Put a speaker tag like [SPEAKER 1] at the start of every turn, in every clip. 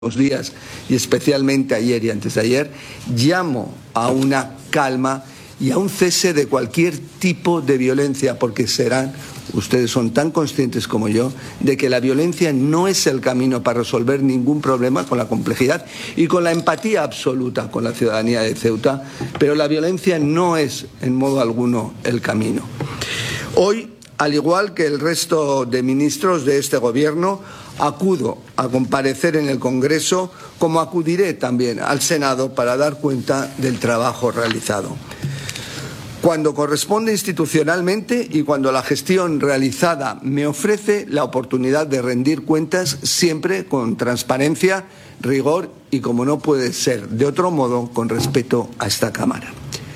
[SPEAKER 1] días y especialmente ayer y antes de ayer, llamo a una calma y a un cese de cualquier tipo de violencia, porque ustedes son tan conscientes como yo de que la violencia no es el camino para resolver ningún problema, con la complejidad y con la empatía absoluta con la ciudadanía de Ceuta, pero la violencia no es en modo alguno el camino. Hoy, al igual que el resto de ministros de este Gobierno, acudo a comparecer en el Congreso, como acudiré también al Senado para dar cuenta del trabajo realizado. Cuando corresponde institucionalmente y cuando la gestión realizada me ofrece la oportunidad de rendir cuentas, siempre con transparencia, rigor y, como no puede ser de otro modo, con respeto a esta Cámara.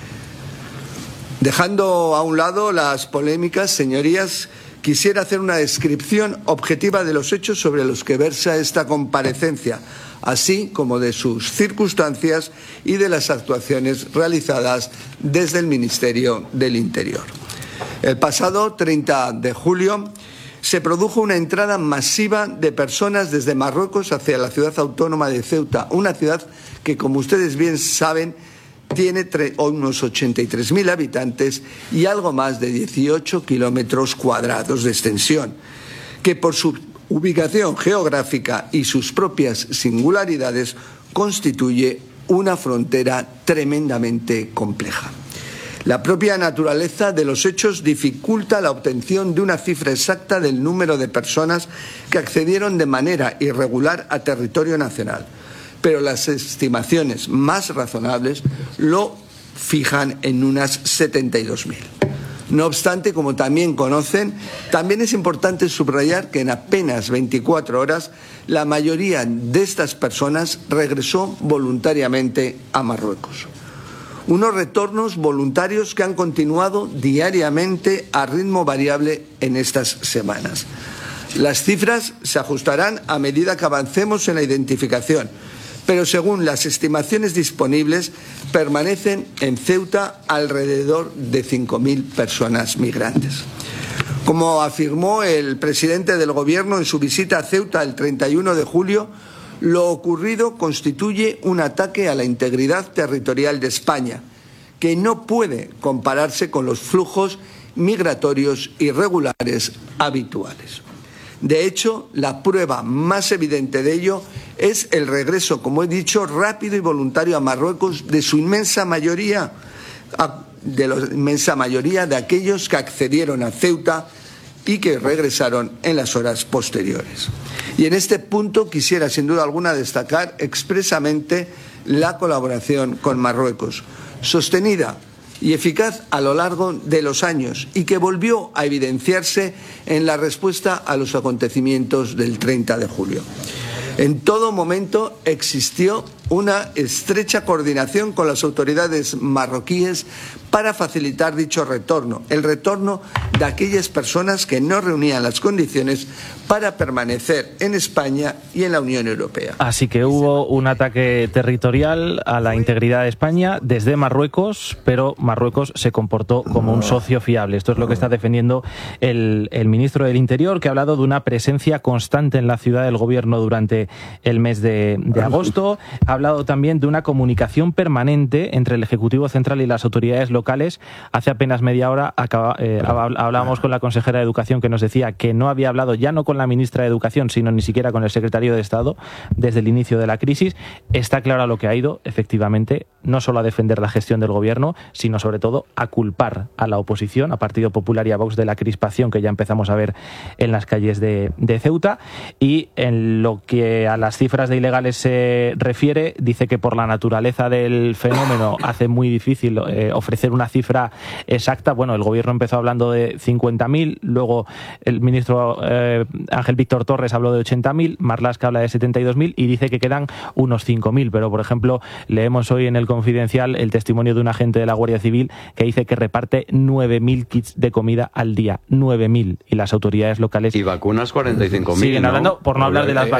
[SPEAKER 1] Dejando a un lado las polémicas, señorías, quisiera hacer una descripción objetiva de los hechos sobre los que versa esta comparecencia, así como de sus circunstancias y de las actuaciones realizadas desde el Ministerio del Interior. El pasado 30 de julio se produjo una entrada masiva de personas desde Marruecos hacia la ciudad autónoma de Ceuta, una ciudad que, como ustedes bien saben, tiene unos 83.000 habitantes y algo más de 18 kilómetros cuadrados de extensión, que por su ubicación geográfica y sus propias singularidades constituye una frontera tremendamente compleja. La propia naturaleza de los hechos dificulta la obtención de una cifra exacta del número de personas que accedieron de manera irregular a territorio nacional, pero las estimaciones más razonables lo fijan en unas 72.000. No obstante, como también conocen, también es importante subrayar que en apenas 24 horas la mayoría de estas personas regresó voluntariamente a Marruecos. Unos retornos voluntarios que han continuado diariamente a ritmo variable en estas semanas. Las cifras se ajustarán a medida que avancemos en la identificación, pero según las estimaciones disponibles, permanecen en Ceuta alrededor de 5.000 personas migrantes. Como afirmó el presidente del Gobierno en su visita a Ceuta el 31 de julio, lo ocurrido constituye un ataque a la integridad territorial de España, que no puede compararse con los flujos migratorios irregulares habituales. De hecho, la prueba más evidente de ello es el regreso, como he dicho, rápido y voluntario a Marruecos de su inmensa mayoría, de aquellos que accedieron a Ceuta y que regresaron en las horas posteriores. Y en este punto quisiera, sin duda alguna, destacar expresamente la colaboración con Marruecos, sostenida y eficaz a lo largo de los años y que volvió a evidenciarse en la respuesta a los acontecimientos del 30 de julio. En todo momento existió una estrecha coordinación con las autoridades marroquíes para facilitar dicho retorno, el retorno de aquellas personas que no reunían las condiciones para permanecer en España y en la Unión Europea.
[SPEAKER 2] Así que hubo un ataque territorial a la integridad de España desde Marruecos, pero Marruecos se comportó como un socio fiable. Esto es lo que está defendiendo el ministro del Interior, que ha hablado de una presencia constante en la ciudad del Gobierno durante el mes de agosto. Ha hablado también de una comunicación permanente entre el Ejecutivo Central y las autoridades locales. Hace apenas media hora hablábamos con la consejera de Educación, que nos decía que no había hablado ya no con la ministra de Educación, sino ni siquiera con el secretario de Estado desde el inicio de la crisis. Está claro a lo que ha ido, efectivamente, no solo a defender la gestión del Gobierno, sino sobre todo a culpar a la oposición, a Partido Popular y a Vox, de la crispación que ya empezamos a ver en las calles de Ceuta. Y en lo que a las cifras de ilegales se refiere, dice que por la naturaleza del fenómeno hace muy difícil ofrecer una cifra exacta. Bueno, el Gobierno empezó hablando de 50.000, luego el ministro Ángel Víctor Torres habló de 80.000, Marlaska habla de 72.000 y dice que quedan unos 5.000. Pero, por ejemplo, leemos hoy en el Confidencial el testimonio de un agente de la Guardia Civil que dice que reparte 9.000 kits de comida al día. 9.000. Y las autoridades locales...
[SPEAKER 3] Y vacunas 45.000.
[SPEAKER 2] Siguen hablando, por no hablar de las vacunas, efectivamente.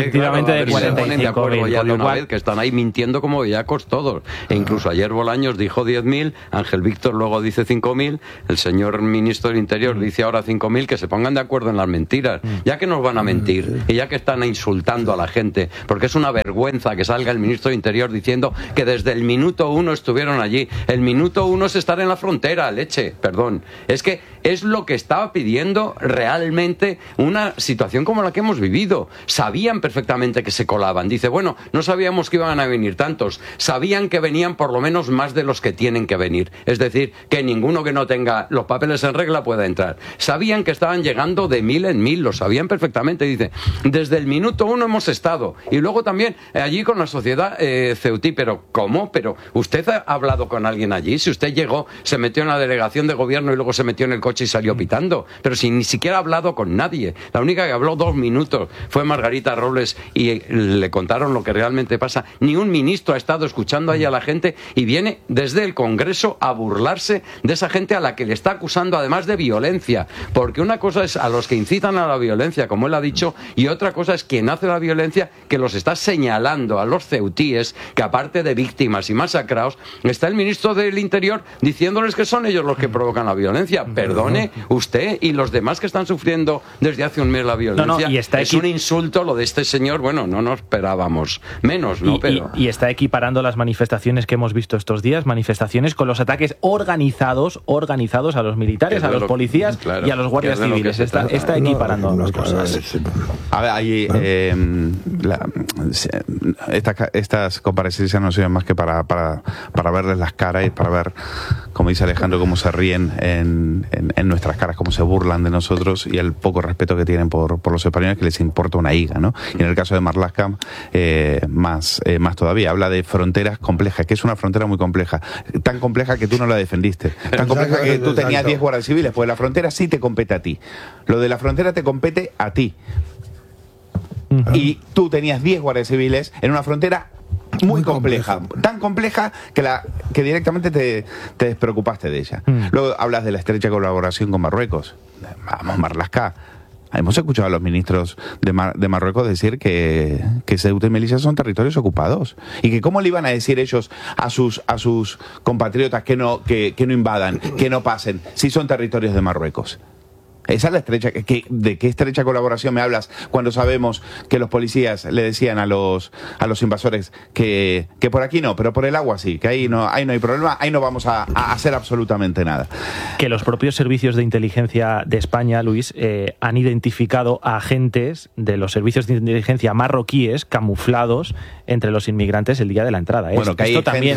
[SPEAKER 2] efectivamente
[SPEAKER 3] claro,
[SPEAKER 2] de 45.000.
[SPEAKER 3] Ya de una vez, que están ahí mintiendo como bellacos todos. E incluso ayer Bolaños dijo 10.000, Ángel Víctor luego dice 5.000, el señor ministro del Interior dice ahora 5.000, que se pongan de acuerdo en las mentiras. Ya que nos van a mentir y ya que están insultando a la gente, porque es una vergüenza que salga el ministro del Interior diciendo que desde el minuto 1 estuvieron allí. El minuto 1 es estar en la frontera, leche, perdón. Es que es lo que estaba pidiendo realmente una situación como la que hemos vivido. Sabían perfectamente que se colaban. Dice, bueno, no sabíamos que iban a venir tantos. Sabían que venían por lo menos más de los que tienen que venir. Es decir, que ninguno que no tenga los papeles en regla pueda entrar. Sabían que estaban llegando de 1000 en 1000, lo sabían perfectamente. Dice, desde el minuto 1 hemos estado. Y luego también allí con la sociedad ceutí. Pero, ¿cómo? Pero, ¿usted ha hablado con alguien allí? Si usted llegó, se metió en la delegación de gobierno y luego se metió en el coche y salió pitando. Pero si ni siquiera ha hablado con nadie. La única que habló 2 minutos fue Margarita Robles y le contaron lo que realmente pasa. Ni un ministro ha estado escuchando ahí a la gente y viene desde el Congreso a burlarse de esa gente a la que le está acusando además de violencia. Porque una cosa es a los que incitan a la violencia, como él ha dicho, y otra cosa es quien hace la violencia, que los está señalando a los ceutíes, que aparte de víctimas y masacrados, está el ministro del Interior diciéndoles que son ellos los que provocan la violencia. Perdone, usted y los demás que están sufriendo desde hace un mes la violencia,
[SPEAKER 2] y está
[SPEAKER 3] es un insulto lo de este señor. Bueno, no nos esperábamos menos, ¿no?
[SPEAKER 2] Y está equiparando las manifestaciones que hemos visto estos días, manifestaciones con los ataques organizados a los militares, a los policías y a los guardias civiles. Está equiparando ambas cosas.
[SPEAKER 4] A ver, ahí estas comparecencias no sirven más que para verles las caras y para ver, como dice Alejandro, cómo se ríen en nuestras caras, cómo se burlan de nosotros y el poco respeto que tienen por los españoles, que les importa una higa, ¿no? Y en el caso de Marlaska, más todavía. Habla de fronteras complejas, que es una frontera muy compleja. Tan compleja que tú no la defendiste. Tan compleja que tú tenías 10 guardias civiles, pues la frontera sí te compete a ti. Lo de la frontera te compete a ti. Y tú tenías 10 guardias civiles en una frontera muy compleja, tan compleja que directamente te despreocupaste de ella. Luego hablas de la estrecha colaboración con Marruecos. Vamos, Marlaska. Hemos escuchado a los ministros de Marruecos decir que Ceuta y Melilla son territorios ocupados y que cómo le iban a decir ellos a sus compatriotas que no invadan, que no pasen, si son territorios de Marruecos. Esa es la estrecha. ¿De qué estrecha colaboración me hablas cuando sabemos que los policías le decían a los invasores que por aquí no, pero por el agua sí, que ahí no hay problema, ahí no vamos a hacer absolutamente nada?
[SPEAKER 2] Que los propios servicios de inteligencia de España, Luis, han identificado a agentes de los servicios de inteligencia marroquíes camuflados entre los inmigrantes el día de la entrada.
[SPEAKER 4] Bueno, que
[SPEAKER 2] esto también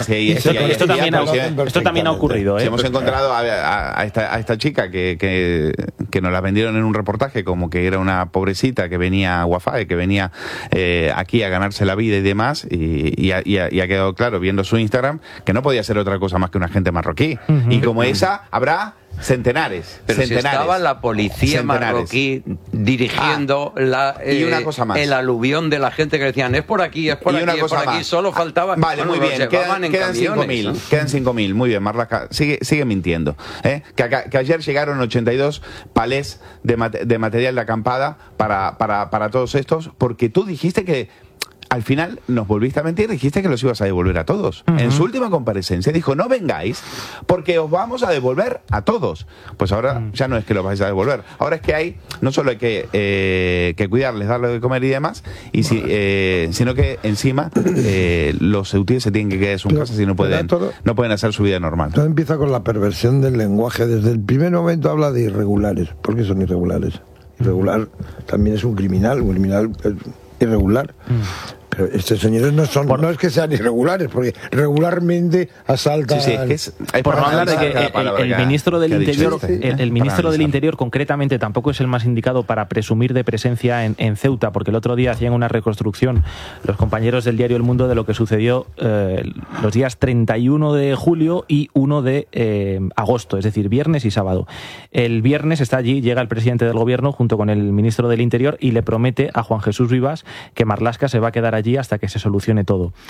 [SPEAKER 2] ha ocurrido.
[SPEAKER 4] Si hemos encontrado a esta chica que nos la vendieron en un reportaje como que era una pobrecita que venía a Guafae, que venía aquí a ganarse la vida y demás, y ha quedado claro viendo su Instagram que no podía ser otra cosa más que una agente marroquí. Y como esa habrá centenares.
[SPEAKER 3] Pero si estaba la policía marroquí dirigiendo
[SPEAKER 4] y una cosa más.
[SPEAKER 3] el aluvión de la gente que decían es por aquí, solo faltaba.
[SPEAKER 4] Vale, muy bien, quedan 5.000, muy bien, Marlaska sigue mintiendo. Que ayer llegaron 82 palés de material de acampada para todos estos, porque tú dijiste que al final nos volviste a mentir, dijiste que los ibas a devolver a todos. En su última comparecencia dijo, no vengáis porque os vamos a devolver a todos. Pues ahora ya no es que los vais a devolver, ahora es que no solo hay que cuidarles, darles de comer y demás, sino que encima los ceutíes se tienen que quedar en sus casas y no pueden hacer su vida normal.
[SPEAKER 5] Todo empieza con la perversión del lenguaje. Desde el primer momento habla de irregulares. ¿Por qué son irregulares? Irregular también es un criminal irregular. Pero estos señores no es que sean irregulares, porque regularmente asaltan.
[SPEAKER 2] Por no hablar de que el ministro del Interior, el ministro del Interior concretamente tampoco es el más indicado para presumir de presencia en Ceuta, porque el otro día hacían una reconstrucción los compañeros del diario El Mundo de lo que sucedió los días 31 de julio y 1 de agosto, es decir, viernes y sábado. El viernes está allí, llega el presidente del gobierno junto con el ministro del Interior y le promete a Juan Jesús Rivas que Marlaska se va a quedar allí hasta que se solucione todo.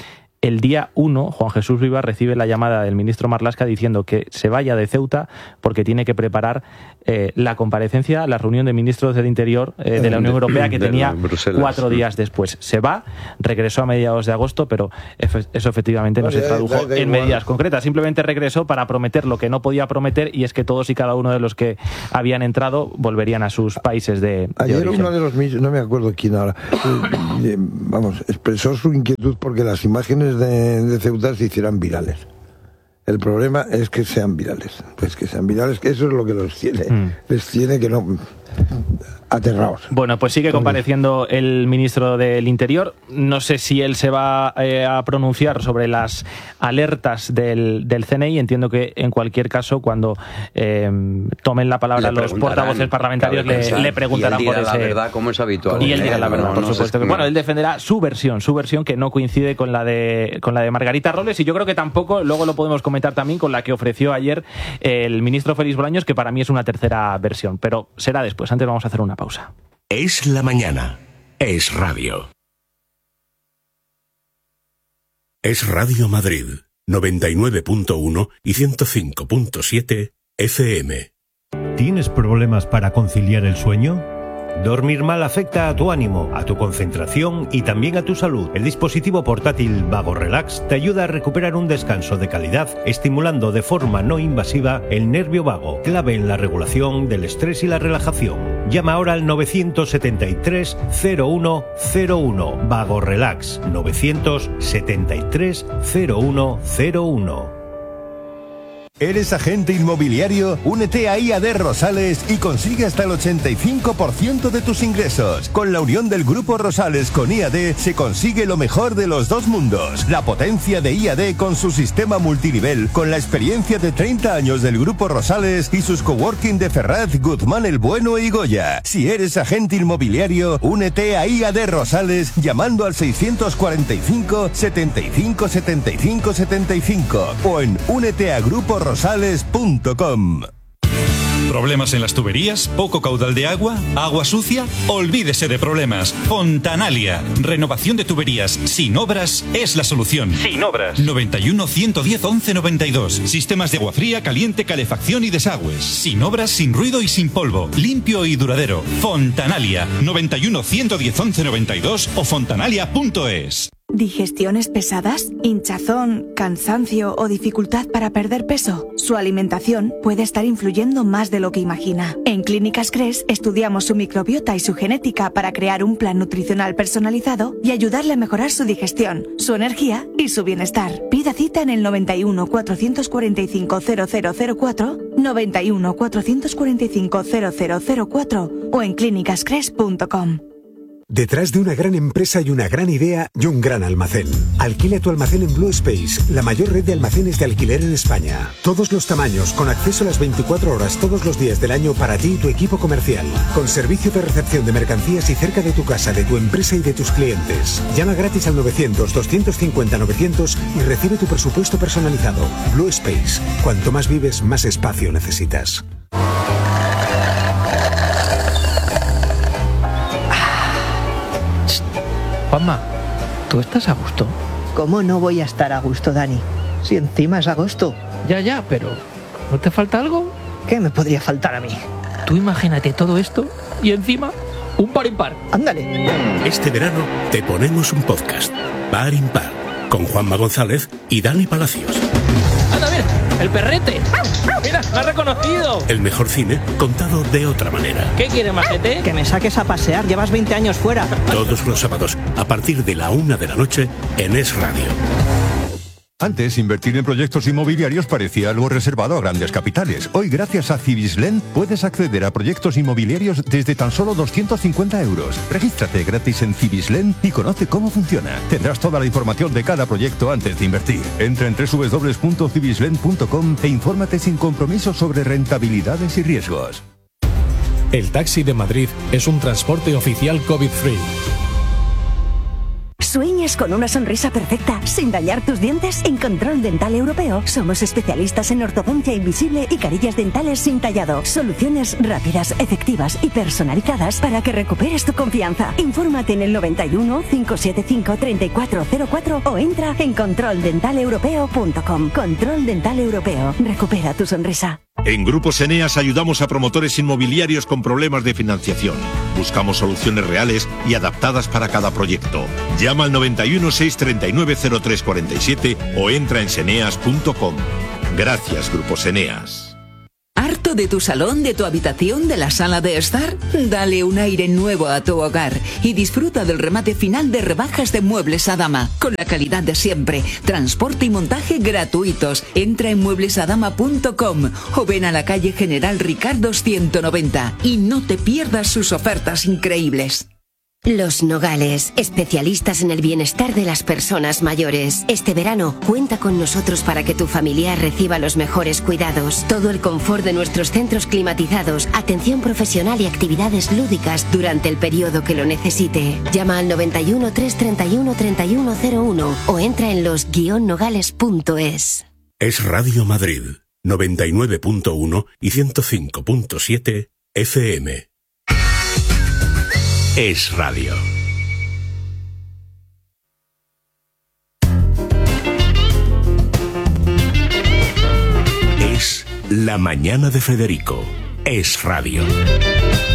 [SPEAKER 2] el día 1 Juan Jesús Vivas recibe la llamada del ministro Marlaska diciendo que se vaya de Ceuta porque tiene que preparar la comparecencia, la reunión de ministros del Interior de la Unión Europea que tenía
[SPEAKER 3] Bruselas.
[SPEAKER 2] 4 días después. Se va, regresó a mediados de agosto, pero eso efectivamente no se tradujo en medidas concretas. Simplemente regresó para prometer lo que no podía prometer, y es que todos y cada uno de los que habían entrado volverían a sus países de
[SPEAKER 5] Ayer
[SPEAKER 2] origen.
[SPEAKER 5] uno de los ministros, no me acuerdo quién ahora, expresó su inquietud porque las imágenes de Ceuta se hicieran virales. El problema es que sean virales. Pues que sean virales, que eso es lo que los tiene. Les tiene que no... aterrados.
[SPEAKER 2] Bueno, pues sigue compareciendo el ministro del Interior. No sé si él se va a pronunciar sobre las alertas del CNI. Entiendo que en cualquier caso, cuando tomen la palabra los portavoces parlamentarios, le preguntarán por ese...
[SPEAKER 3] la verdad, como es habitual.
[SPEAKER 2] Y él dirá la verdad, por supuesto. Bueno, él defenderá su versión que no coincide con la de Margarita Robles, y yo creo que tampoco, luego lo podemos comentar también, con la que ofreció ayer el ministro Félix Bolaños, que para mí es una tercera versión, pero será después. Antes vamos a hacer una pausa.
[SPEAKER 6] Es la mañana. Es radio. Es Radio Madrid, 99.1 y 105.7 FM.
[SPEAKER 7] ¿Tienes problemas para conciliar el sueño? Dormir mal afecta a tu ánimo, a tu concentración y también a tu salud. El dispositivo portátil Vago Relax te ayuda a recuperar un descanso de calidad, estimulando de forma no invasiva el nervio vago, clave en la regulación del estrés y la relajación. Llama ahora al 973 0101. Vago Relax, 973 0101.
[SPEAKER 8] ¿Eres agente inmobiliario? Únete a IAD Rosales y consigue hasta el 85% de tus ingresos. Con la unión del Grupo Rosales con IAD se consigue lo mejor de los dos mundos. La potencia de IAD con su sistema multinivel, con la experiencia de 30 años del Grupo Rosales y sus coworking de Ferraz, Guzmán el Bueno y Goya. Si eres agente inmobiliario, únete a IAD Rosales llamando al 645 75 75 75 o en úneteagruporosales.com.
[SPEAKER 9] ¿Problemas en las tuberías? ¿Poco caudal de agua? ¿Agua sucia? Olvídese de problemas. Fontanalia. Renovación de tuberías sin obras es la solución. Sin obras. 91 110 11 92. Sistemas de agua fría, caliente, calefacción y desagües. Sin obras, sin ruido y sin polvo. Limpio y duradero. Fontanalia. 91 110 11 92 o fontanalia.es.
[SPEAKER 10] ¿Digestiones pesadas? ¿Hinchazón, cansancio o dificultad para perder peso? Su alimentación puede estar influyendo más de lo que imagina. En Clínicas Cres estudiamos su microbiota y su genética para crear un plan nutricional personalizado y ayudarle a mejorar su digestión, su energía y su bienestar. Pida cita en el 91 445 0004, 91 445 0004 o en clínicascres.com.
[SPEAKER 11] Detrás de una gran empresa hay una gran idea y un gran almacén. Alquila tu almacén en Blue Space, la mayor red de almacenes de alquiler en España. Todos los tamaños, con acceso a las 24 horas todos los días del año para ti y tu equipo comercial. Con servicio de recepción de mercancías y cerca de tu casa, de tu empresa y de tus clientes. Llama gratis al 900-250-900 y recibe tu presupuesto personalizado. Blue Space. Cuanto más vives, más espacio necesitas.
[SPEAKER 12] Juanma, ¿tú estás a gusto?
[SPEAKER 13] ¿Cómo no voy a estar a gusto, Dani? Si encima es agosto.
[SPEAKER 12] Ya, pero ¿no te falta algo?
[SPEAKER 13] ¿Qué me podría faltar a mí?
[SPEAKER 12] Tú imagínate todo esto y encima un par impar.
[SPEAKER 13] Ándale.
[SPEAKER 6] Este verano te ponemos un podcast, Par Impar, con Juanma González y Dani Palacios.
[SPEAKER 12] ¡Anda, mira! ¡El perrete! ¡Mira, me ha reconocido!
[SPEAKER 6] El mejor cine contado de otra manera.
[SPEAKER 12] ¿Qué quieres, majete?
[SPEAKER 13] Que me saques a pasear, llevas 20 años fuera.
[SPEAKER 6] Todos los sábados, a partir de la 1 de la noche, en Es Radio.
[SPEAKER 8] Antes, invertir en proyectos inmobiliarios parecía algo reservado a grandes capitales. Hoy, gracias a Civislend, puedes acceder a proyectos inmobiliarios desde tan solo 250 euros. Regístrate gratis en Civislend y conoce cómo funciona. Tendrás toda la información de cada proyecto antes de invertir. Entra en www.civislend.com e infórmate sin compromiso sobre rentabilidades y riesgos.
[SPEAKER 14] El taxi de Madrid es un transporte oficial COVID-free. ¿Sueñas con una sonrisa perfecta sin dañar tus dientes? En Control Dental Europeo somos especialistas en ortodoncia invisible y carillas dentales sin tallado. Soluciones rápidas, efectivas y personalizadas para que recuperes tu confianza. Infórmate en el 91 575 3404 o entra en controldentaleuropeo.com. Control Dental Europeo. Recupera tu sonrisa.
[SPEAKER 15] En Grupos Eneas ayudamos a promotores inmobiliarios con problemas de financiación. Buscamos soluciones reales y adaptadas para cada proyecto. Llama al 91 639 0347 o entra en seneas.com. Gracias, Grupos Eneas.
[SPEAKER 16] ¿Harto de tu salón, de tu habitación, de la sala de estar? Dale un aire nuevo a tu hogar y disfruta del remate final de rebajas de Muebles Adama, con la calidad de siempre, transporte y montaje gratuitos. Entra en mueblesadama.com o ven a la calle General Ricardo 190 y no te pierdas sus ofertas increíbles.
[SPEAKER 17] Los Nogales, especialistas en el bienestar de las personas mayores. Este verano, cuenta con nosotros para que tu familiar reciba los mejores cuidados. Todo el confort de nuestros centros climatizados, atención profesional y actividades lúdicas durante el periodo que lo necesite. Llama al 91 331 3101 o entra en los-nogales.es.
[SPEAKER 6] Es Radio Madrid, 99.1 y 105.7 FM. Es Radio. Es La Mañana de Federico. Es Radio.